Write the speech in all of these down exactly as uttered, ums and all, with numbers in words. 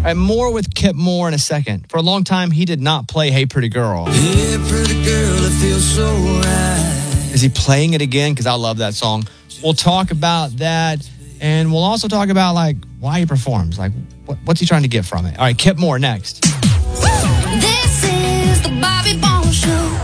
right, more with Kip Moore in a second. For a long time, he did not play Hey Pretty Girl. Hey, pretty girl, it feels so right. Is he playing it again? Because I love that song. We'll talk about that, and we'll also talk about, like, why he performs. Like, what, what's he trying to get from it? All right, Kip Moore next. This is the Bobby Bones Show.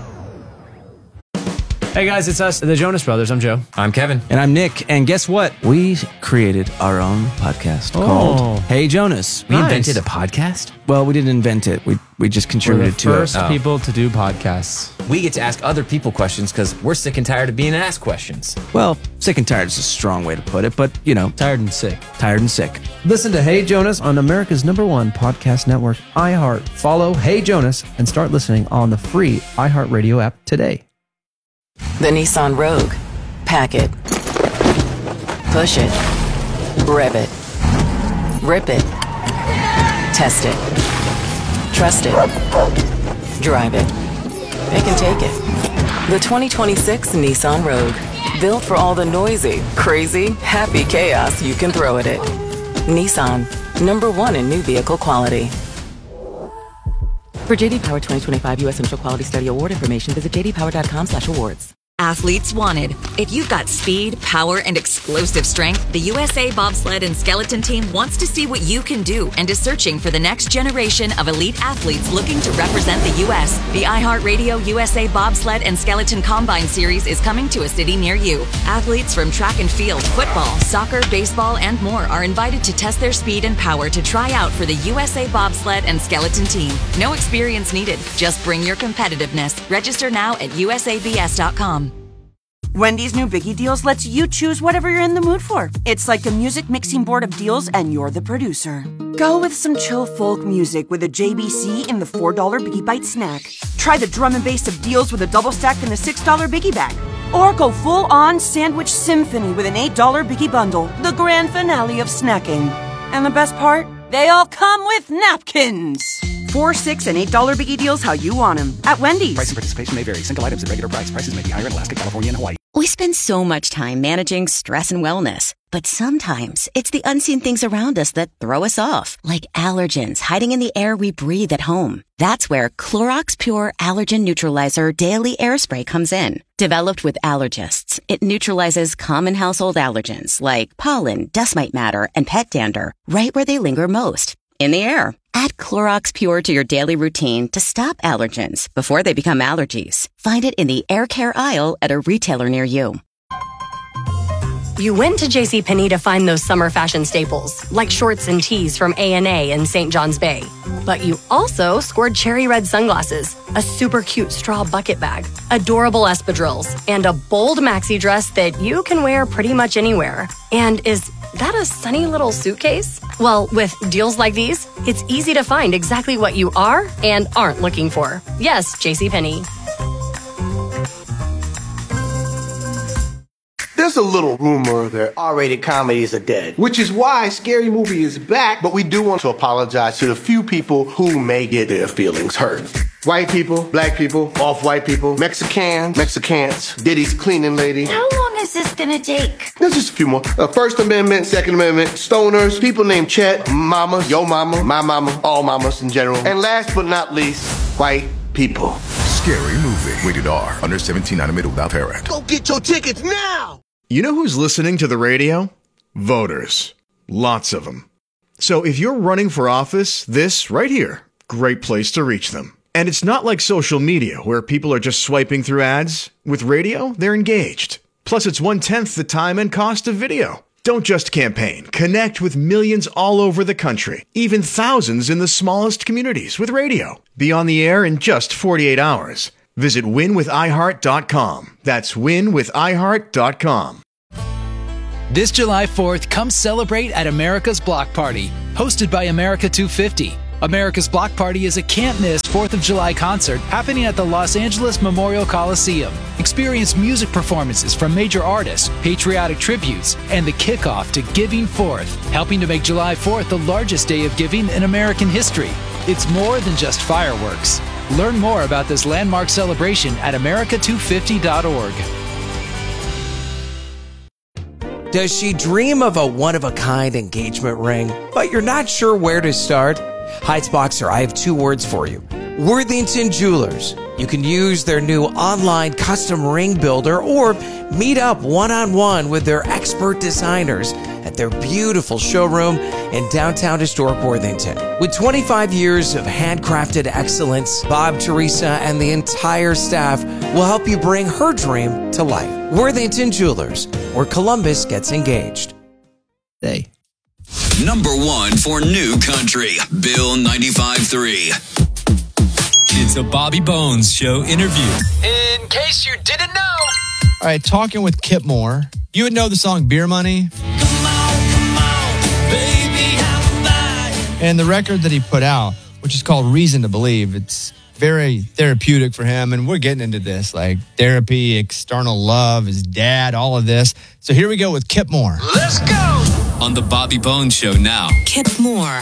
Hey guys, it's us, the Jonas Brothers. I'm Joe. I'm Kevin. And I'm Nick. And guess what? We created our own podcast Oh. called Hey Jonas. We Nice. invented a podcast? Well, we didn't invent it. We we just We're contributed the to first it. Oh. people to do podcasts. We get to ask other people questions because we're sick and tired of being asked questions. Well, sick and tired is a strong way to put it, but, you know, Tired and sick. tired and sick. Listen to Hey Jonas on America's number one podcast network, iHeart. Follow Hey Jonas and start listening on the free iHeartRadio app today. The Nissan Rogue. Pack it. Push it. Rev it. Rip it. Test it. Trust it. Drive it. It can take it. The twenty twenty-six Nissan Rogue. Built for all the noisy, crazy, happy chaos you can throw at it. Nissan. Number one in new vehicle quality. For J D Power twenty twenty-five U S Central Quality Study Award information, visit j d power dot com slash awards. Athletes wanted. If you've got speed, power, and explosive strength, the U S A Bobsled and Skeleton Team wants to see what you can do and is searching for the next generation of elite athletes looking to represent the U S. The iHeartRadio U S A Bobsled and Skeleton Combine Series is coming to a city near you. Athletes from track and field, football, soccer, baseball, and more are invited to test their speed and power to try out for the U S A Bobsled and Skeleton Team. No experience needed. Just bring your competitiveness. Register now at u s a b s dot com. Wendy's new Biggie Deals lets you choose whatever you're in the mood for. It's like a music mixing board of deals, and you're the producer. Go with some chill folk music with a J B C in the four dollar Biggie Bite snack. Try the drum and bass of deals with a double stack in the six dollar Biggie Bag. Or go full-on sandwich symphony with an eight dollar Biggie Bundle, the grand finale of snacking. And the best part? They all come with napkins. Four, six, and eight dollar Biggie Deals how you want them at Wendy's. Price and participation may vary. Single items at regular price. Prices may be higher in Alaska, California, and Hawaii. We spend so much time managing stress and wellness, but sometimes it's the unseen things around us that throw us off, like allergens hiding in the air we breathe at home. That's where Clorox Pure Allergen Neutralizer Daily Air Spray comes in. Developed with allergists, it neutralizes common household allergens like pollen, dust mite matter, and pet dander right where they linger most, in the air. Add Clorox Pure to your daily routine to stop allergens before they become allergies. Find it in the air care aisle at a retailer near you. You went to JCPenney to find those summer fashion staples, like shorts and tees from A and A in Saint John's Bay. But you also scored cherry red sunglasses, a super cute straw bucket bag, adorable espadrilles, and a bold maxi dress that you can wear pretty much anywhere. And is that a sunny little suitcase? Well, with deals like these, it's easy to find exactly what you are and aren't looking for. Yes, JCPenney. There's a little rumor that R-rated comedies are dead, which is why Scary Movie is back, but we do want to apologize to the few people who may get their feelings hurt. White people, black people, off-white people, Mexicans, Mexicans, Diddy's cleaning lady. How long is this gonna take? There's just a few more. Uh, First Amendment, Second Amendment, stoners, people named Chet, mamas, yo mama, my mama, all mamas in general. And last but not least, white people. Scary Movie. Rated R. Under seventeen, not admitted without parent. Go get your tickets now! You know who's listening to the radio? Voters. Lots of them. So if you're running for office, this right here, great place to reach them. And it's not like social media where people are just swiping through ads. With radio, they're engaged. Plus, it's one-tenth the time and cost of video. Don't just campaign. Connect with millions all over the country, even thousands in the smallest communities with radio. Be on the air in just forty-eight hours. Visit win with i heart dot com. That's win with i heart dot com. This July fourth, come celebrate at America's Block Party, hosted by America two fifty. America's Block Party is a can't-miss fourth of July concert happening at the Los Angeles Memorial Coliseum. Experience music performances from major artists, patriotic tributes, and the kickoff to Giving Fourth, helping to make July fourth the largest day of giving in American history. It's more than just fireworks. Learn more about this landmark celebration at america two fifty dot org. Does she dream of a one-of-a-kind engagement ring, but you're not sure where to start? Heights Boxer, I have two words for you. Worthington Jewelers. You can use their new online custom ring builder or meet up one-on-one with their expert designers at their beautiful showroom in downtown historic Worthington. With twenty-five years of handcrafted excellence, Bob, Teresa, and the entire staff will help you bring her dream to life. Worthington Jewelers, where Columbus gets engaged. Hey. Number one for new country, Bill ninety-five point three. It's a Bobby Bones Show interview. In case you didn't know. All right, talking with Kip Moore. You would know the song Beer Money. Come on, come on, baby, how am I? And the record that he put out, which is called Reason to Believe, it's very therapeutic for him. And we're getting into this, like therapy, external love, his dad, all of this. So here we go with Kip Moore. Let's go! On the Bobby Bones Show now. Kip Moore.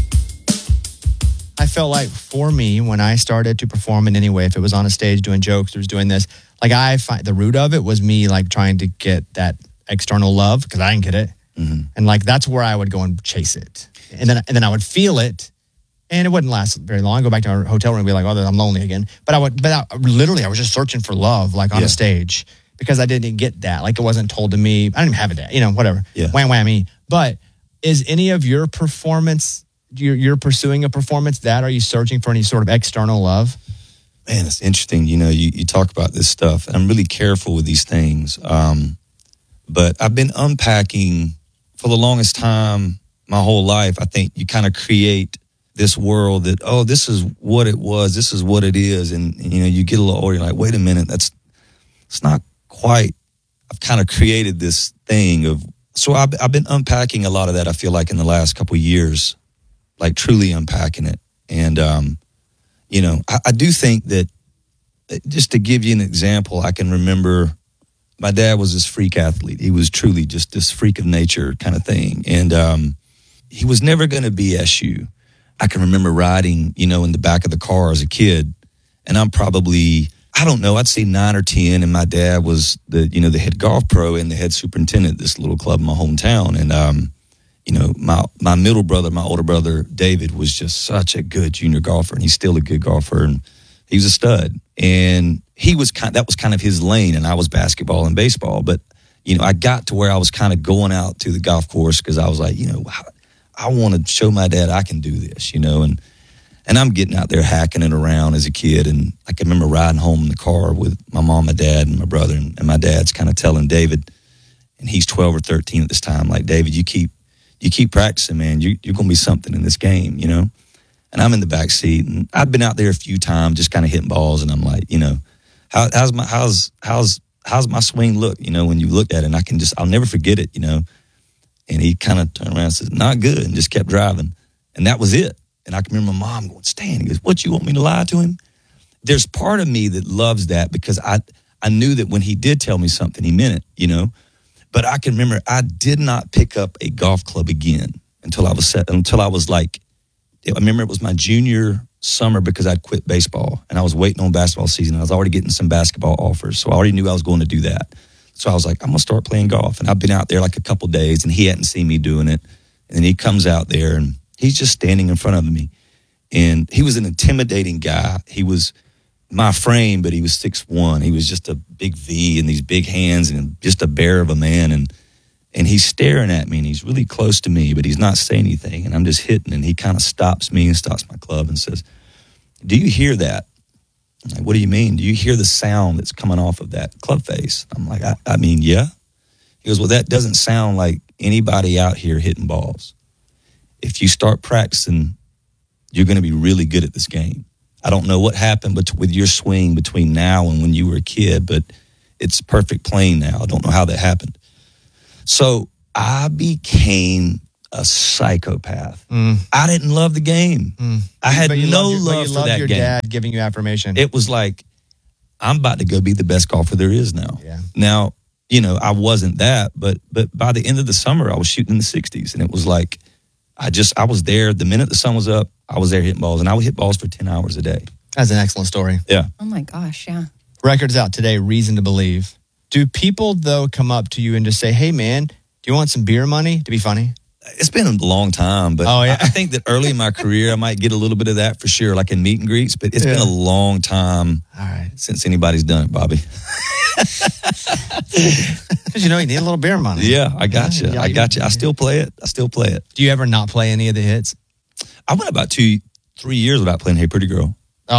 I felt like for me, when I started to perform in any way, if it was on a stage doing jokes or was doing this, like I find the root of it was me like trying to get that external love because I didn't get it. Mm-hmm. And like that's where I would go and chase it. And then and then I would feel it and it wouldn't last very long. I'd go back to our hotel room and be like, oh, I'm lonely again. But I would, but I, literally I was just searching for love like on yeah. a stage because I didn't get that. Like it wasn't told to me. I didn't even have it, you know, whatever. Yeah. Wham, whammy. But is any of your performance... You're, you're pursuing a performance that? Are you searching for any sort of external love? Man, it's interesting. You know, you, you talk about this stuff, and I'm really careful with these things. Um, but I've been unpacking for the longest time, my whole life. I think you kind of create this world that, oh, this is what it was. This is what it is. And, and you know, you get a little older, you're like, wait a minute, that's it's not quite. I've kind of created this thing of, so I've, I've been unpacking a lot of that, I feel like, in the last couple of years. Like truly unpacking it. And, um, you know, I, I do think that just to give you an example, I can remember my dad was this freak athlete. He was truly just this freak of nature kind of thing. And um, he was never going to be S U. I can remember riding, you know, in the back of the car as a kid. And I'm probably, I don't know, I'd say nine or ten. And my dad was the, you know, the head golf pro and the head superintendent at this little club in my hometown. And, um, you know, my, my middle brother, my older brother, David, was just such a good junior golfer, and he's still a good golfer, and he was a stud. And he was kind, that was kind of his lane, and I was basketball and baseball. But, you know, I got to where I was kind of going out to the golf course because I was like, you know, I want to show my dad I can do this, you know, and and I'm getting out there hacking it around as a kid. And I can remember riding home in the car with my mom, my dad, and my brother, and, and my dad's kind of telling David, and he's twelve or thirteen at this time, like, David, you keep You keep practicing, man. You, you're going to be something in this game, you know? And I'm in the back seat, and I've been out there a few times just kind of hitting balls, and I'm like, you know, how, how's my how's how's how's my swing look, you know, when you look at it? And I can just, I'll never forget it, you know? And he kind of turned around and said, not good, and just kept driving. And that was it. And I can remember my mom going, Stan, he goes, what, you want me to lie to him? There's part of me that loves that because I I knew that when he did tell me something, he meant it, you know? But I can remember I did not pick up a golf club again until I was set, until I was like, I remember it was my junior summer because I'd quit baseball and I was waiting on basketball season. I was already getting some basketball offers. So I already knew I was going to do that. So I was like, I'm going to start playing golf. And I've been out there like a couple of days and he hadn't seen me doing it. And then he comes out there and he's just standing in front of me. And he was an intimidating guy. He was my frame, but he was six one. He was just a big V and these big hands and just a bear of a man. And and he's staring at me and he's really close to me, but he's not saying anything. And I'm just hitting, and he kind of stops me and stops my club and says, do you hear that? I'm like, what do you mean? Do you hear the sound that's coming off of that club face? I'm like, I, I mean, yeah. He goes, well, that doesn't sound like anybody out here hitting balls. If you start practicing, you're going to be really good at this game. I don't know what happened but with your swing between now and when you were a kid, but it's perfect playing now. I don't know how that happened. So I became a psychopath. Mm. I didn't love the game. Mm. I had no your, love you for that your game. Dad giving you affirmation. It was like, I'm about to go be the best golfer there is now. Yeah. Now, you know, I wasn't that, but but by the end of the summer, I was shooting in the sixties, and it was like, I just, I was there. The minute the sun was up, I was there hitting balls, and I would hit balls for ten hours a day. That's an excellent story. Yeah. Oh my gosh, yeah. Record's out today, Reason to Believe. Do people, though, come up to you and just say, hey, man, do you want some beer money to be funny? It's been a long time, but oh, yeah. I, I think that early in my career, I might get a little bit of that for sure, like in meet and greets, but it's yeah. been a long time All right. since anybody's done it, Bobby. Because, you know, you need a little beer money. Yeah, I got you. Yeah, I got you. I still play it. I still play it. Do you ever not play any of the hits? I went about two, three years without playing Hey Pretty Girl.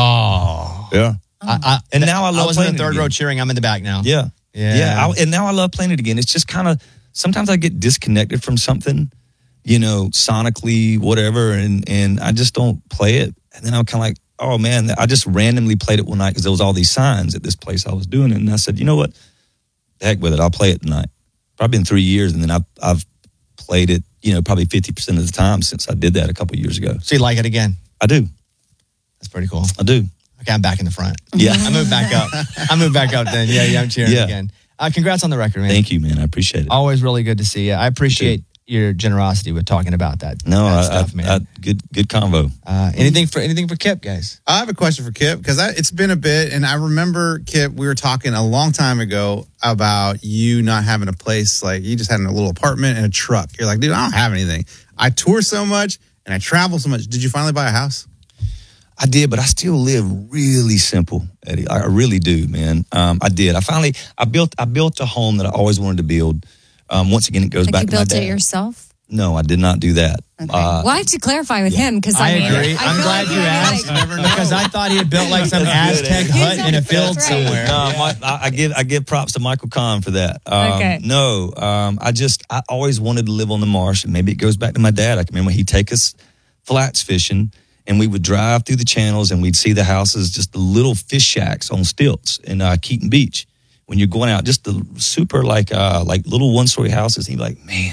Oh. Yeah. I, I, and now I love I was playing in the third row cheering. I'm in the back now. Yeah. Yeah. Yeah. I, and now I love playing it again. It's just kind of, sometimes I get disconnected from something, you know, sonically, whatever, and, and I just don't play it. And then I'm kind of like, oh, man, I just randomly played it one night because there was all these signs at this place I was doing it. And I said, you know what? The heck with it. I'll play it tonight. Probably been three years, and then I've, I've played it, you know, probably fifty percent of the time since I did that a couple of years ago. So you like it again? I do. That's pretty cool. I do. Okay, I'm back in the front. Yeah. I moved back up. I moved back up then. Yeah, yeah, I'm cheering Yeah. again. Uh, congrats on the record, man. Thank you, man. I appreciate it. Always really good to see you. I appreciate your generosity with talking about that. No, that I, stuff, I, man. I, good good convo. Uh, anything for anything for Kip, guys? I have a question for Kip because it's been a bit, and I remember, Kip, we were talking a long time ago about you not having a place, like you just had a little apartment and a truck. You're like, dude, I don't have anything. I tour so much and I travel so much. Did you finally buy a house? I did, but I still live really simple, Eddie. I really do, man. Um, I did. I finally, I built, I built a home that I always wanted to build. Um, once again, it goes Like back you to my built dad. it yourself? No, I did not do that. Okay. Uh, well, I have to clarify with him because I, I mean, agree. I I'm feel glad like you you're asked like- because I thought he had built like some That's good, Aztec Eddie. hut in a field That's somewhere. No, my, I, I give I give props to Michael Kahn for that. Um, Okay. No, um, I just I always wanted to live on the marsh, and maybe it goes back to my dad. I can remember he'd take us flats fishing, and we would drive through the channels, and we'd see the houses, just the little fish shacks on stilts in uh, Keaton Beach. When you're going out, just the super like uh, like little one story houses, and you're like, man,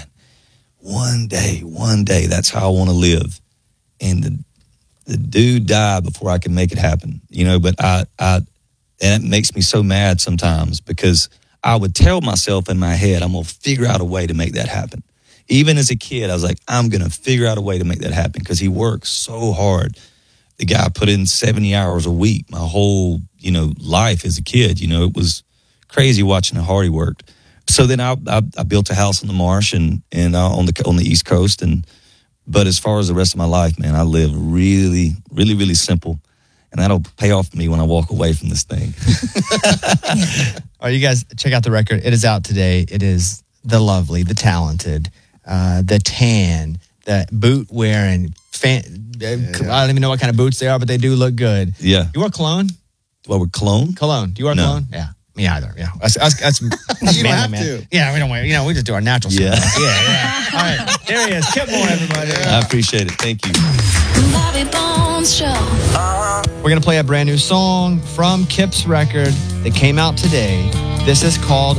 one day, one day, that's how I want to live. And the the dude died before I could make it happen, you know. But I, I, and it makes me so mad sometimes because I would tell myself in my head, I'm gonna figure out a way to make that happen. Even as a kid, I was like, I'm gonna figure out a way to make that happen because he worked so hard. The guy put in seventy hours a week. My whole, you know, life as a kid, you know, it was crazy watching how hard he worked. So then I, I, I built a house on the marsh and and uh, on the on the East Coast. And but as far as the rest of my life, man, I live really, really, really simple, and that'll pay off for me when I walk away from this thing. All right, you guys, check out the record. It is out today. It is the lovely, the talented, uh, the tan, the boot wearing. Fan, uh, I don't even know what kind of boots they are, but they do look good. Yeah. You wear cologne? Do I wear cologne? Cologne. Do you wear No. cologne? Yeah. Me either. Yeah. That's, that's, that's You don't manly, have man. to. Yeah, we don't wear. You know, we just do our natural Yeah. stuff. Yeah. Yeah. All right. There he is. Kip Moore, everybody. I appreciate it. Thank you. Bobby Bones Show. We're going to play a brand new song from Kip's record that came out today. This is called